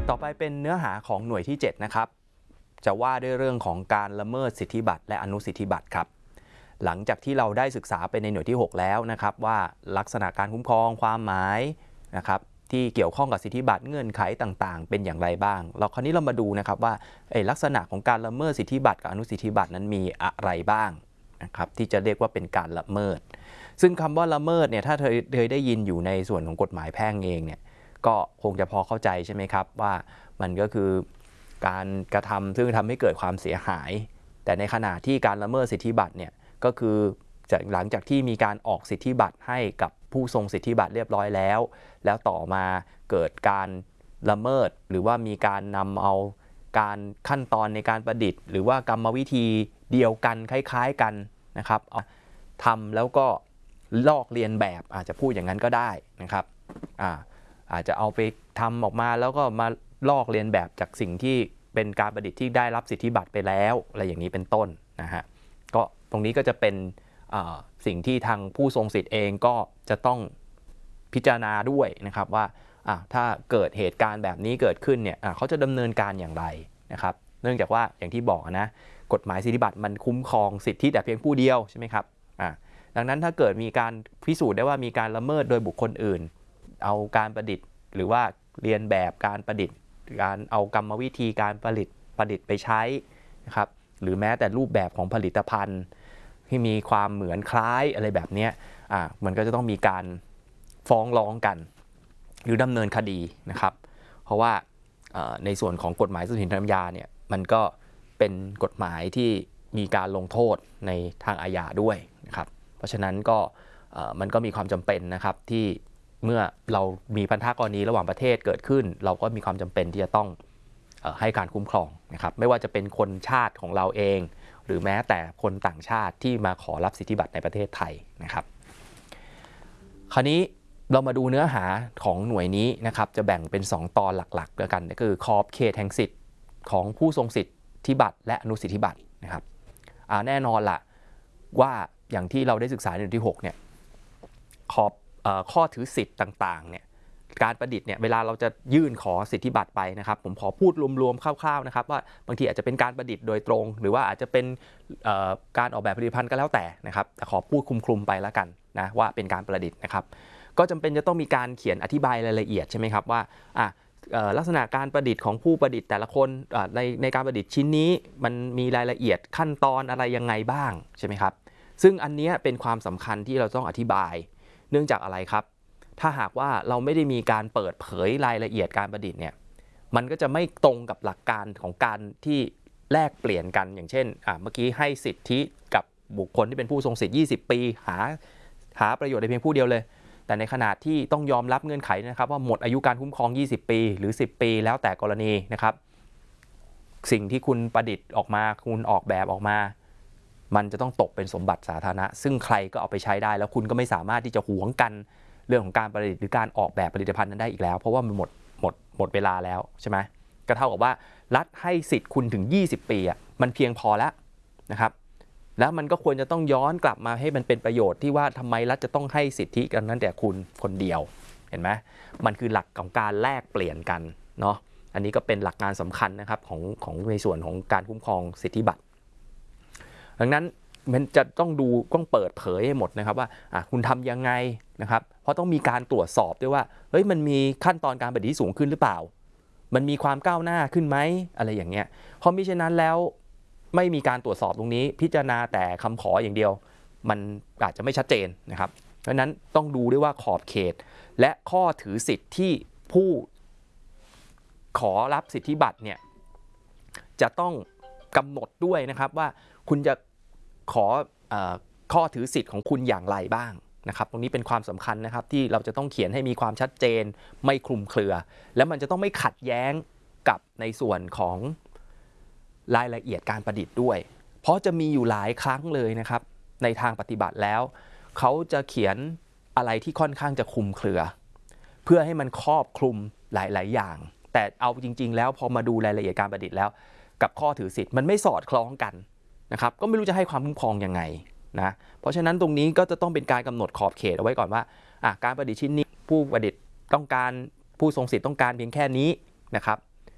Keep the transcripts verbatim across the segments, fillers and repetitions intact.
ต่อไปเป็นเนื้อหาของหน่วยที่เจ็ดนะครับจะว่าด้วยเรื่องของการละเมิดสิทธิบัตรและอนุสิทธิบัตรครับหลังจากที่เราได้ศึกษาไปในหน่วยที่หกแล้วนะครับว่าลักษณะการคุ้มครองความหมายนะครับที่เกี่ยวข้องกับสิทธิบัตรเงื่อนไขต่างๆเป็นอย่างไรบ้างเราคราวนี้เรามาดูนะครับว่าลักษณะของการละเมิดสิทธิบัตรกับอนุสิทธิบัตรนั้นมีอะไรบ้างนะครับที่จะเรียกว่าเป็นการละเมิดซึ่งคำว่าละเมิดเนี่ยถ้าเธอเคยได้ยินอยู่ในส่วนของกฎหมายแพ่งเองเนี่ยก็คงจะพอเข้าใจใช่ไหมครับว่ามันก็คือการกระทำซึ่งทำให้เกิดความเสียหายแต่ในขณะที่การละเมิดสิทธิบัตรเนี่ยก็คือจากหลังจากที่มีการออกสิทธิบัตรให้กับผู้ทรงสิทธิบัตรเรียบร้อยแล้วแล้วต่อมาเกิดการละเมิดหรือว่ามีการนำเอาการขั้นตอนในการประดิษฐ์หรือว่ากรรมวิธีเดียวกันคล้ายๆกันนะครับทำแล้วก็ลอกเลียนแบบอาจจะพูดอย่างนั้นก็ได้นะครับอ่าอาจจะเอาไปทำออกมาแล้วก็มาลอกเลียนแบบจากสิ่งที่เป็นการประดิษฐ์ที่ได้รับสิทธิบัตรไปแล้วอะไรอย่างนี้เป็นต้นนะฮะก็ตรงนี้ก็จะเป็นสิ่งที่ทางผู้ทรงสิทธิ์เองก็จะต้องพิจารณาด้วยนะครับว่าถ้าเกิดเหตุการณ์แบบนี้เกิดขึ้นเนี่ยเขาจะดำเนินการอย่างไรนะครับเนื่องจากว่าอย่างที่บอกนะกฎหมายสิทธิบัตรมันคุ้มครองสิทธิแต่เพียงผู้เดียวใช่ไหมครับดังนั้นถ้าเกิดมีการพิสูจน์ได้ว่ามีการละเมิดโดยบุคคลอื่นเอาการประดิษฐ์หรือว่าเรียนแบบการประดิษฐ์การเอากรรมวิธีการผลิตประดิษฐ์ไปใช้นะครับหรือแม้แต่รูปแบบของผลิตภัณฑ์ที่มีความเหมือนคล้ายอะไรแบบนี้อ่ามันก็จะต้องมีการฟ้องร้องกันหรือดำเนินคดีนะครับเพราะว่าในส่วนของกฎหมายทรัพย์สินทางปัญญาเนี่ยมันก็เป็นกฎหมายที่มีการลงโทษในทางอาญาด้วยนะครับเพราะฉะนั้นก็มันก็มีความจำเป็นนะครับที่เมื่อเรามีพันธกรณีระหว่างประเทศเกิดขึ้นเราก็มีความจำเป็นที่จะต้องให้การคุ้มครองนะครับไม่ว่าจะเป็นคนชาติของเราเองหรือแม้แต่คนต่างชาติที่มาขอรับสิทธิบัตรในประเทศไทยนะครับคราวนี้เรามาดูเนื้อหาของหน่วยนี้นะครับจะแบ่งเป็นสองตอนหลักๆด้วยกันก็คือขอบเขตแห่งสิทธิ์ของผู้ทรงสิทธิบัตรและอนุสิทธิบัตรนะครับแน่นอนล่ะว่าอย่างที่เราได้ศึกษาในหน่วยที่หกเนี่ยขอบข้อถือสิทธิ์ต่างๆเนี่ยการประดิษฐ์เนี่ยเวลาเราจะยื่นขอสิทธิบัตรไปนะครับผมขอพูดรวมๆคร่าวๆนะครับว่าบางทีอาจจะเป็นการประดิษฐ์โดยตรงหรือว่าอาจจะเป็นการออกแบบผลิตภัณฑ์ก็แล้วแต่นะครับแต่ขอพูดคลุมๆไปแล้วกันนะว่าเป็นการประดิษฐ์นะครับก็จำเป็นจะต้องมีการเขียนอธิบายรายละเอียดใช่ไหมครับว่าลักษณะการประดิษฐ์ของผู้ประดิษฐ์แต่ละคนในในการประดิษฐ์ชิ้นนี้มันมีรายละเอียดขั้นตอนอะไรยังไงบ้างใช่ไหมครับซึ่งอันนี้เป็นความสำคัญที่เราต้องอธิบายเนื่องจากอะไรครับถ้าหากว่าเราไม่ได้มีการเปิดเผยรายละเอียดการประดิษฐ์เนี่ยมันก็จะไม่ตรงกับหลักการของการที่แลกเปลี่ยนกันอย่างเช่นเมื่อกี้ให้สิทธิกับบุคคลที่เป็นผู้ทรงสิทธิ์ยี่สิบปีหาหาประโยชน์ได้เพียงผู้เดียวเลยแต่ในขณะที่ต้องยอมรับเงื่อนไขนะครับว่าหมดอายุการคุ้มครองยี่สิบปีหรือสิบปีแล้วแต่กรณีนะครับสิ่งที่คุณประดิษฐ์ออกมาคุณออกแบบออกมามันจะต้องตกเป็นสมบัติสาธารณะซึ่งใครก็เอาไปใช้ได้แล้วคุณก็ไม่สามารถที่จะหวงกันเรื่องของการประดิษฐ์หรือการออกแบบผลิตภัณฑ์นั้นได้อีกแล้วเพราะว่ามันหมดหมดหมดเวลาแล้วใช่ไหมก็เท่ากับว่ารัฐให้สิทธิ์คุณถึงยี่สิบปีอ่ะมันเพียงพอแล้วนะครับแล้วมันก็ควรจะต้องย้อนกลับมาให้มันเป็นประโยชน์ที่ว่าทำไมรัฐจะต้องให้สิทธิกันนั้นแต่คุณคนเดียวเห็นไหมมันคือหลักของการแลกเปลี่ยนกันเนาะอันนี้ก็เป็นหลักการสำคัญนะครับของของในส่วนของการคุ้มครองสิทธิบัตรดังนั้นมันจะต้องดูต้องเปิดเผยให้หมดนะครับว่าคุณทำยังไงนะครับเพราะต้องมีการตรวจสอบด้วยว่าเฮ้ยมันมีขั้นตอนการประดิษฐ์ที่สูงขึ้นหรือเปล่ามันมีความก้าวหน้าขึ้นไหมอะไรอย่างเงี้ยเพราะมิฉะนั้นแล้วไม่มีการตรวจสอบตรงนี้พิจารณาแต่คำขออย่างเดียวมันอาจจะไม่ชัดเจนนะครับเพราะฉะนั้นต้องดูด้วยว่าขอบเขตและข้อถือสิทธิ์ที่ผู้ขอรับสิทธิบัตรเนี่ยจะต้องกำหนดด้วยนะครับว่าคุณจะขอข้อถือสิทธิ์ของคุณอย่างไรบ้างนะครับตรงนี้เป็นความสำคัญนะครับที่เราจะต้องเขียนให้มีความชัดเจนไม่คลุมเครือและมันจะต้องไม่ขัดแย้งกับในส่วนของรายละเอียดการประดิษฐ์ด้วยเพราะจะมีอยู่หลายครั้งเลยนะครับในทางปฏิบัติแล้วเขาจะเขียนอะไรที่ค่อนข้างจะคลุมเครือ เพื่อให้มันครอบคลุมหลายๆอย่างแต่เอาจริงๆแล้วพอมาดูรายละเอียดการประดิษฐ์แล้วกับข้อถือสิทธิ์มันไม่สอดคล้องกันนะครับก็ไม่รู้จะให้ความคุ้มครองยังไงนะเพราะฉะนั้นตรงนี้ก็จะต้องเป็นการกำหนดขอบเขตเอาไว้ก่อนว่าการประดิษฐ์ชิ้นนี้ผู้ประดิษฐ์ต้องการผู้ทรงสิทธิ์ต้องการเพียงแค่นี้นะครับ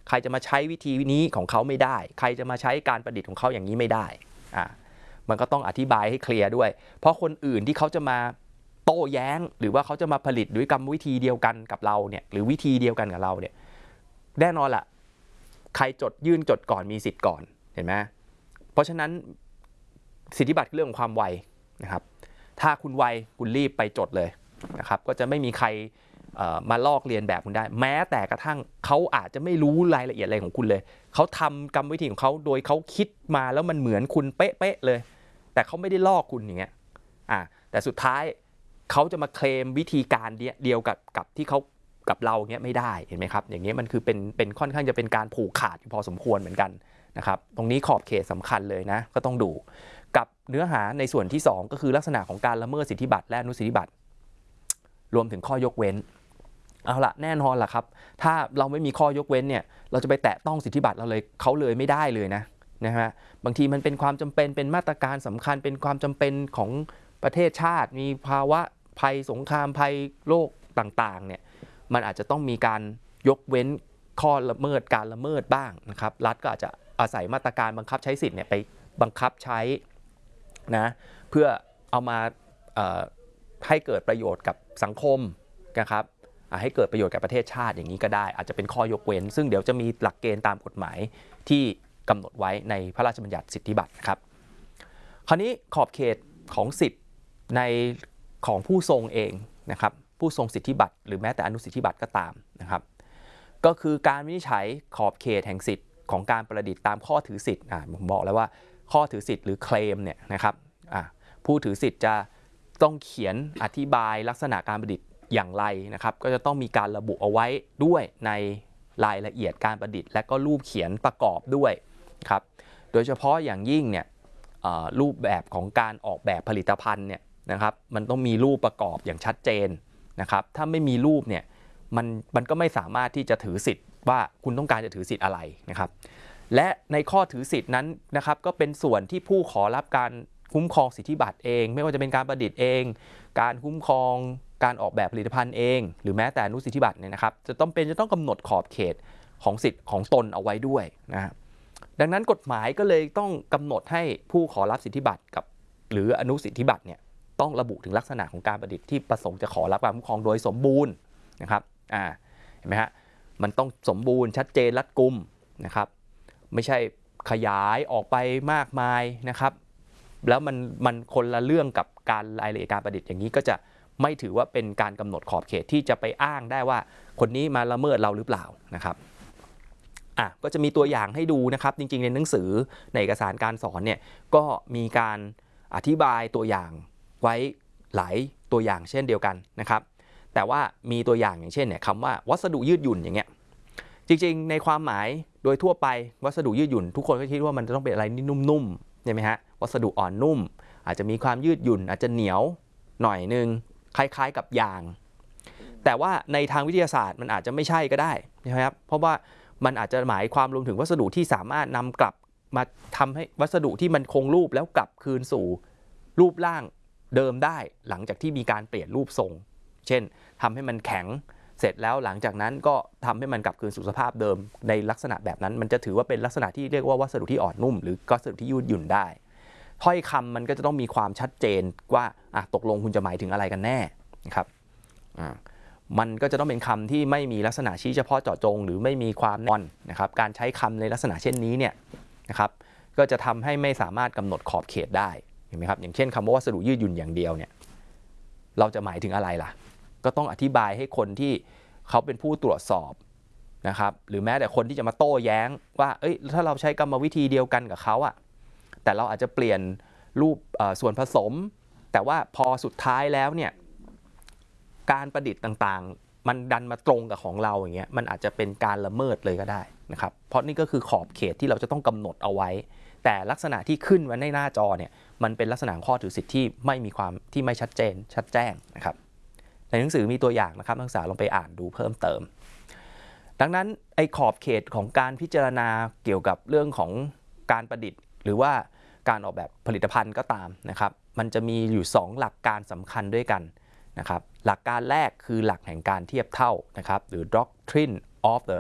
ใครจะมาใช้วิธีนี้ของเขาไม่ได้ใครจะมาใช้การประดิษฐ์ของเขาอย่างนี้ไม่ได้อ่ามันก็ต้องอธิบายให้เคลียร์ด้วยเพราะคนอื่นที่เขาจะมาโต้แย้งหรือว่าเขาจะมาผลิตด้วยกรรมวิธีเดียวกันกับเราเนี่ยหรือวิธีเดียวกันกับเราเนี่ยแน่นอนล่ะใครจดยื่นจดก่อนมีสิทธิ์ก่อนเห็นไหมเพราะฉะนั้นสิทธิบัตรเรื่องของความไวนะครับถ้าคุณไวคุณรีบไปจดเลยนะครับก็จะไม่มีใครมาลอกเลียนแบบคุณได้แม้แต่กระทั่งเขาอาจจะไม่รู้รายละเอียดอะไรของคุณเลยเขาทำกรรมวิธีของเขาโดยเขาคิดมาแล้วมันเหมือนคุณเป๊ะๆเลยแต่เขาไม่ได้ลอกคุณอย่างเงี้ยอ่าแต่สุดท้ายเขาจะมาเคลมวิธีการเดียวกับกับที่เขากับเราเงี้ยไม่ได้เห็นไหมครับอย่างเงี้ยมันคือเป็นเป็นค่อนข้างจะเป็นการผูกขาดพอสมควรเหมือนกันนะครับตรงนี้ขอบเขตสำคัญเลยนะก็ต้องดูกับเนื้อหาในส่วนที่สองก็คือลักษณะของการละเมิดสิทธิบัตรและอนุสิทธิบัตรรวมถึงข้อยกเว้นเอาละแน่นอนล่ะครับถ้าเราไม่มีข้อยกเว้นเนี่ยเราจะไปแตะต้องสิทธิบัตรเราเลยเขาเลยไม่ได้เลยนะนะฮะบางทีมันเป็นความจำเป็นเป็นมาตรการสำคัญเป็นความจำเป็นของประเทศชาติมีภาวะภัยสงครามภัยโรคต่างๆเนี่ยมันอาจจะต้องมีการยกเว้นข้อละเมิดการละเมิดบ้างนะครับรัฐก็อาจจะอาศัยมาตรการบังคับใช้สิทธิ์เนี่ยไปบังคับใช้นะเพื่อเอามาให้เกิดประโยชน์กับสังคมนะครับให้เกิดประโยชน์กับประเทศชาติอย่างนี้ก็ได้อาจจะเป็นข้อยกเว้นซึ่งเดี๋ยวจะมีหลักเกณฑ์ตามกฎหมายที่กำหนดไว้ในพระราชบัญญัติสิทธิบัตรครับคราวนี้ขอบเขตของสิทธิ์ในของผู้ทรงเองนะครับผู้ทรงสิทธิบัตรหรือแม้แต่อนุสิทธิบัตรก็ตามนะครับก็คือการวินิจฉัยขอบเขตแห่งสิทธิ์ของการประดิษฐ์ตามข้อถือสิทธิ์อ่าผมบอกแล้วว่าข้อถือสิทธิ์หรือเคลมเนี่ยนะครับอ่าผู้ถือสิทธิ์จะต้องเขียนอธิบายลักษณะการประดิษฐ์อย่างไรนะครับก็จะต้องมีการระบุเอาไว้ด้วยในรายละเอียดการประดิษฐ์และก็รูปเขียนประกอบด้วยครับโดยเฉพาะอย่างยิ่งเนี่ยรูปแบบของการออกแบบผลิตภัณฑ์เนี่ยนะครับมันต้องมีรูปประกอบอย่างชัดเจนนะครับถ้าไม่มีรูปเนี่ยมันมันก็ไม่สามารถที่จะถือสิทธิ์ว่าคุณต้องการจะถือสิทธิ์อะไรนะครับและในข้อถือสิทธิ์นั้นนะครับก็เป็นส่วนที่ผู้ขอรับการคุ้มครองสิทธิบัตรเองไม่ว่าจะเป็นการประดิษฐ์เองการคุ้มครองการออกแบบผลิตภัณฑ์เองหรือแม้แต่อนุสิทธิบัตรเนี่ยนะครับจะต้องเป็นจะต้องกำหนดขอบเขตของสิทธิ์ของตนเอาไว้ด้วยนะดังนั้นกฎหมายก็เลยต้องกำหนดให้ผู้ขอรับสิทธิบัตรกับหรืออนุสิทธิบัตรเนี่ยต้องระบุถึงลักษณะของการประดิษฐ์ที่ประสงค์จะขอรับการคุ้มครองโดยสมบูรณ์นะครับอ่าเห็นไหมฮะมันต้องสมบูรณ์ชัดเจนรัดกุมนะครับไม่ใช่ขยายออกไปมากมายนะครับแล้วมันมันคนละเรื่องกับการรายละเอียดการประดิษฐ์อย่างนี้ก็จะไม่ถือว่าเป็นการกำหนดขอบเขตที่จะไปอ้างได้ว่าคนนี้มาละเมิดเราหรือเปล่านะครับอ่ะก็จะมีตัวอย่างให้ดูนะครับจริงๆในหนังสือในเอกสารการสอนเนี่ยก็มีการอธิบายตัวอย่างไว้หลายตัวอย่างเช่นเดียวกันนะครับแต่ว่ามีตัวอย่างอย่างเช่นเนี่ยคำว่าวัสดุยืดหยุ่นอย่างเงี้ยจริงๆในความหมายโดยทั่วไปวัสดุยืดหยุ่นทุกคนก็คิดว่ามันจะต้องเป็นอะไรนี่นุ่มๆใช่ไหมฮะวัสดุอ่อนนุ่มอาจจะมีความยืดหยุ่นอาจจะเหนียวหน่อยนึงคล้ายๆกับยางแต่ว่าในทางวิทยาศาสตร์มันอาจจะไม่ใช่ก็ได้นะครับเพราะว่ามันอาจจะหมายความรวมถึงวัสดุที่สามารถนำกลับมาทำให้วัสดุที่มันคงรูปแล้วกลับคืนสู่รูปร่างเดิมได้หลังจากที่มีการเปลี่ยนรูปทรงเช่นทำให้มันแข็งเสร็จแล้วหลังจากนั้นก็ทำให้มันกลับคืนสู่สภาพเดิมในลักษณะแบบนั้นมันจะถือว่าเป็นลักษณะที่เรียกว่าวัสดุที่อ่อนนุ่มหรือวัสดุที่ยืดหยุ่นได้ถ้อยคำมันก็จะต้องมีความชัดเจนว่าอ่ะตกลงคุณจะหมายถึงอะไรกันแน่นะครับอ่ามันก็จะต้องเป็นคำที่ไม่มีลักษณะชี้เฉพาะเจาะจงหรือไม่มีความนอนนะครับการใช้คำในลักษณะเช่นนี้เนี่ยนะครับก็จะทำให้ไม่สามารถกำหนดขอบเขตได้เห็นไหมครับอย่างเช่นคำว่าวัสดุยืดหยุ่นอย่างเดียวเนี่ยเราจะหมายถึงอะไรล่ะก็ต้องอธิบายให้คนที่เขาเป็นผู้ตรวจสอบนะครับหรือแม้แต่คนที่จะมาโต้แย้งว่าเอ้ยถ้าเราใช้กรรมวิธีเดียวกันกับเขาอะแต่เราอาจจะเปลี่ยนรูปส่วนผสมแต่ว่าพอสุดท้ายแล้วเนี่ยการประดิษฐ์ต่างๆมันดันมาตรงกับของเราอย่างเงี้ยมันอาจจะเป็นการละเมิดเลยก็ได้นะครับเพราะนี่ก็คือขอบเขตที่เราจะต้องกำหนดเอาไว้แต่ลักษณะที่ขึ้นไว้ในหน้าจอเนี่ยมันเป็นลักษณะข้อถือสิทธิ์ที่ไม่มีความที่ไม่ชัดเจนชัดแจ้งนะครับในหนังสือมีตัวอย่างนะครับนักศึกษาลองไปอ่านดูเพิ่มเติมดังนั้นไอ้ขอบเขตของการพิจารณาเกี่ยวกับเรื่องของการประดิษฐ์หรือว่าการออกแบบผลิตภัณฑ์ก็ตามนะครับมันจะมีอยู่สองหลักการสำคัญด้วยกันนะครับหลักการแรกคือหลักแห่งการเทียบเท่านะครับหรือ doctrine of the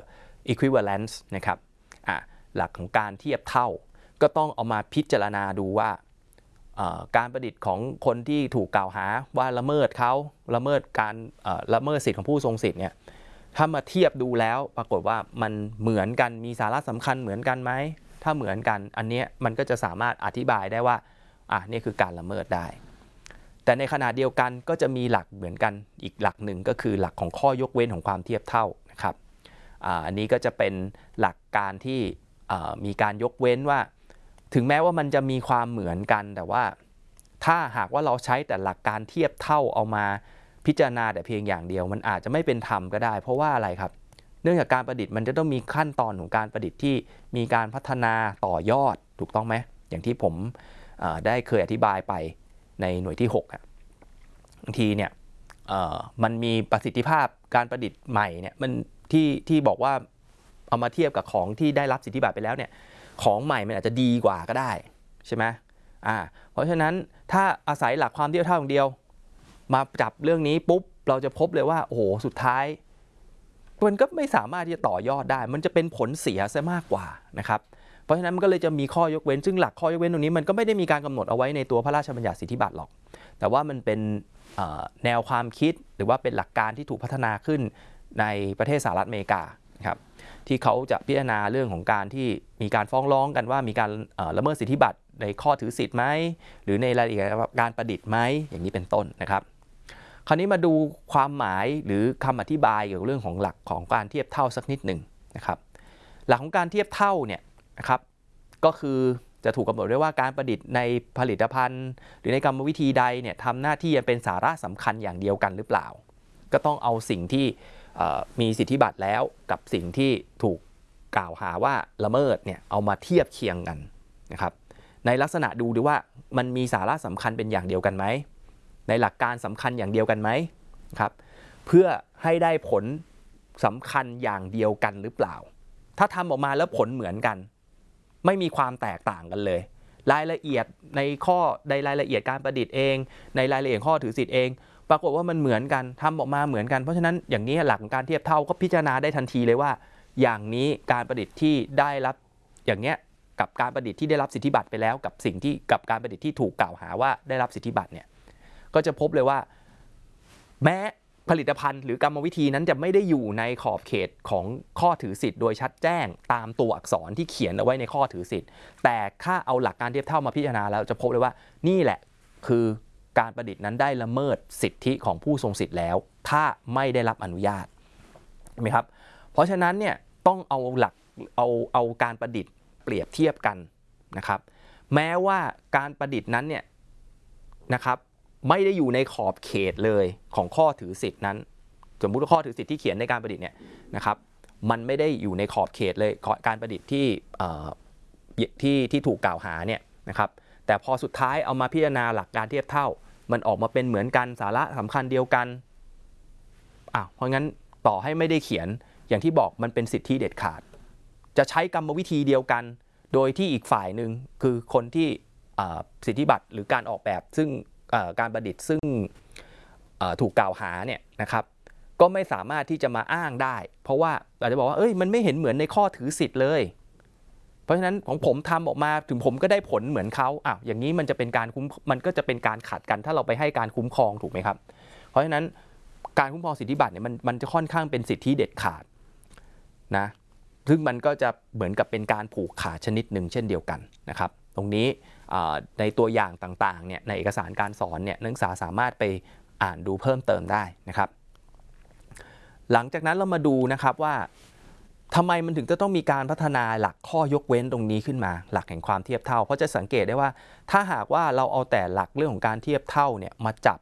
equivalence นะครับอ่ะหลักของการเทียบเท่าก็ต้องเอามาพิจารณาดูว่าการประดิษฐ์ของคนที่ถูกกล่าวหาว่าละเมิดเขาละเมิดการละเมิดสิทธิของผู้ทรงสิทธิ์เนี่ยถ้ามาเทียบดูแล้วปรากฏว่ามันเหมือนกันมีสาระสำคัญเหมือนกันไหมถ้าเหมือนกันอันนี้มันก็จะสามารถอธิบายได้ว่าอ่ะนี่คือการละเมิดได้แต่ในขณะเดียวกันก็จะมีหลักเหมือนกันอีกหลักหนึ่งก็คือหลักของข้อยกเว้นของความเทียบเท่านะครับ อ่า อันนี้ก็จะเป็นหลักการที่มีการยกเว้นว่าถึงแม้ว่ามันจะมีความเหมือนกันแต่ว่าถ้าหากว่าเราใช้แต่หลักการเทียบเท่าเอามาพิจารณาแต่เพียงอย่างเดียวมันอาจจะไม่เป็นธรรมก็ได้เพราะว่าอะไรครับเนื่องจากการประดิษฐ์มันจะต้องมีขั้นตอนของการประดิษฐ์ที่มีการพัฒนาต่อยอดถูกต้องไหมอย่างที่ผมได้เคยอธิบายไปในหน่วยที่หกอ่ะบางทีเนี่ยมันมีประสิทธิภาพการประดิษฐ์ใหม่เนี่ยมันที่ที่บอกว่าเอามาเทียบกับของที่ได้รับสิทธิบัตรไปแล้วเนี่ยของใหม่มันอาจจะดีกว่าก็ได้ใช่ไหมอ่าเพราะฉะนั้นถ้าอาศัยหลักความเทียบเท่าอย่างเดียวมาจับเรื่องนี้ปุ๊บเราจะพบเลยว่าโอ้โหสุดท้ายมันก็ไม่สามารถที่จะต่อยอดได้มันจะเป็นผลเสียซะมากกว่านะครับเพราะฉะนั้นมันก็เลยจะมีข้อยกเว้นซึ่งหลักข้อยกเว้นตรงนี้มันก็ไม่ได้มีการกำหนดเอาไว้ในตัวพระราชบัญญัติสิทธิบัตรหรอกแต่ว่ามันเป็นแนวความคิดหรือว่าเป็นหลักการที่ถูกพัฒนาขึ้นในประเทศสหรัฐอเมริกาครับที่เขาจะพิจารณาเรื่องของการที่มีการฟ้องร้องกันว่ามีการละเมิดสิทธิบัตรในข้อถือสิทธิ์ไหมหรือในรายละเอียดการประดิษฐ์ไหมอย่างนี้เป็นต้นนะครับคราวนี้มาดูความหมายหรือคำอธิบายเกี่ยวกับเรื่องของหลักของการเทียบเท่าสักนิดหนึ่งนะครับหลักของการเทียบเท่าเนี่ยนะครับก็คือจะถูกกำหนดไว้ว่าการประดิษฐ์ในผลิตภัณฑ์หรือในกรรมวิธีใดเนี่ยทำหน้าที่เป็นสาระสำคัญอย่างเดียวกันหรือเปล่าก็ต้องเอาสิ่งที่มีสิทธิบัตรแล้วกับสิ่งที่ถูกกล่าวหาว่าละเมิดเนี่ยเอามาเทียบเคียงกันนะครับในลักษณะดูดูว่ามันมีสาระสำคัญเป็นอย่างเดียวกันไหมในหลักการสำคัญอย่างเดียวกันไหมครับเพื่อให้ได้ผลสำคัญอย่างเดียวกันหรือเปล่าถ้าทำออกมาแล้วผลเหมือนกันไม่มีความแตกต่างกันเลยรายละเอียดในข้อในรายละเอียดการประดิษฐ์เองในรายละเอียดข้อถือสิทธิ์เองปรากฏว่ามันเหมือนกันทำออกมาเหมือนกันเพราะฉะนั้นอย่างนี้หลักของการเทียบเท่าก็พิจารณาได้ทันทีเลยว่าอย่างนี้การประดิษฐ์ที่ได้รับอย่างเนี้ยกับการประดิษฐ์ที่ได้รับสิทธิบัตรไปแล้วกับสิ่งที่กับการประดิษฐ์ที่ถูกกล่าวหาว่าได้รับสิทธิบัตรเนี่ยก็จะพบเลยว่าแม้ผลิตภัณฑ์หรือกรรมวิธีนั้นจะไม่ได้อยู่ในขอบเขตของข้อถือสิทธิ์โดยชัดแจ้งตามตัวอักษรที่เขียนเอาไว้ในข้อถือสิทธิ์แต่ถ้าเอาหลักการเทียบเท่ามาพิจารณาแล้วจะพบเลยว่านี่แหละคือการประดิษฐ์นั้นได้ละเมิดสิทธิของผู้ทรงสิทธิ์แล้วถ้าไม่ได้รับอนุญาตใช่ไหมครับเพราะฉะนั้นเนี่ยต้องเอาหลักเอาเอาการประดิษฐ์เปรียบเทียบกันนะครับแม้ว่าการประดิษฐ์นั้นเนี่ยนะครับไม่ได้อยู่ในขอบเขตเลยของข้อถือสิทธิ์นั้นสมมุติว่าข้อถือสิทธิ์ที่เขียนในการประดิษฐ์เนี่ยนะครับมันไม่ได้อยู่ในขอบเขตเลยการประดิษฐ์ที่ที่ที่ถูกกล่าวหาเนี่ยนะครับแต่พอสุดท้ายเอามาพิจารณาหลักการเทียบเท่ามันออกมาเป็นเหมือนกันสาระสำคัญเดียวกันอ่ะเพราะงั้นต่อให้ไม่ได้เขียนอย่างที่บอกมันเป็นสิทธิเด็ดขาดจะใช้กรรมวิธีเดียวกันโดยที่อีกฝ่ายหนึ่งคือคนที่สิทธิบัตรหรือการออกแบบซึ่งการประดิษฐ์ซึ่งถูกกล่าวหาเนี่ยนะครับก็ไม่สามารถที่จะมาอ้างได้เพราะว่าอาจจะบอกว่าเอ้ยมันไม่เห็นเหมือนในข้อถือสิทธิ์เลยเพราะฉะนั้นของผมทำออกมาถึงผมก็ได้ผลเหมือนเขาอ้าวอย่างนี้มันจะเป็นการคุ้มมันก็จะเป็นการขัดกันถ้าเราไปให้การคุ้มครองถูกไหมครับเพราะฉะนั้นการคุ้มครองสิทธิบัตรเนี่ยมันมันจะค่อนข้างเป็นสิทธิเด็ดขาดนะซึ่งมันก็จะเหมือนกับเป็นการผูกขาดชนิดหนึ่งเช่นเดียวกันนะครับตรงนี้ในตัวอย่างต่างๆเนี่ยในเอกสารการสอนเนี่ยนักศึกษาสามารถไปอ่านดูเพิ่มเติมได้นะครับหลังจากนั้นเรามาดูนะครับว่าทำไมมันถึงจะต้องมีการพัฒนาหลักข้อยกเว้นตรงนี้ขึ้นมาหลักแห่งความเทียบเท่าเพราะจะสังเกตได้ว่าถ้าหากว่าเราเอาแต่หลักเรื่องของการเทียบเท่าเนี่ยมาจับ